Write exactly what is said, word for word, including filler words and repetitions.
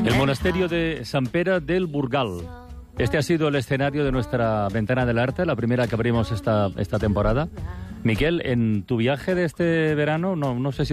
El monasterio de San Pere del Burgal. Este ha sido el escenario de nuestra Ventana del Arte, la primera que abrimos esta, esta temporada. Miquel, en tu viaje de este verano, no, no sé si